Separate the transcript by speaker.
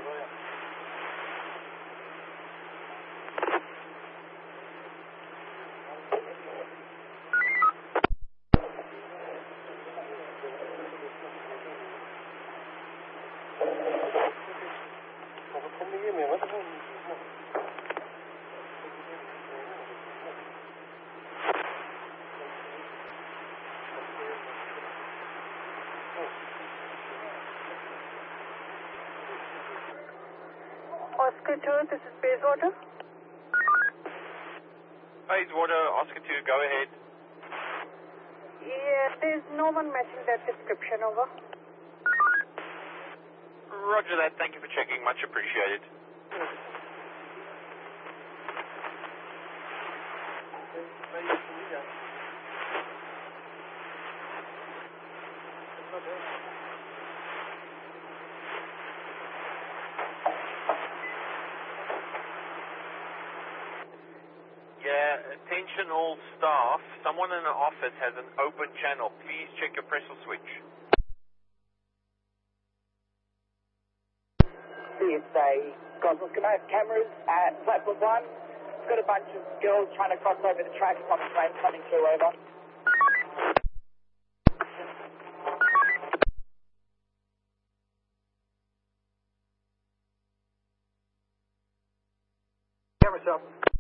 Speaker 1: Oscar 2, this is Bayswater.
Speaker 2: Bayswater, Oscar 2, go ahead.
Speaker 1: Yeah, there's no one matching that description, over.
Speaker 2: Roger that, thank you for checking, much appreciated. Yeah, attention all staff. Someone in the office has an open channel. Please check your pressure switch.
Speaker 3: CSA, Goswell, can I have cameras at platform 1? It's got a bunch of girls trying to cross over the tracks on the train coming through, over. Camera shop.